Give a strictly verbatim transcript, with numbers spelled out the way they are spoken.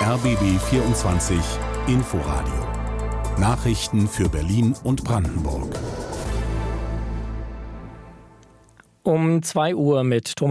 R B B vierundzwanzig Inforadio. Nachrichten für Berlin und Brandenburg. Um zwei Uhr mit Thomas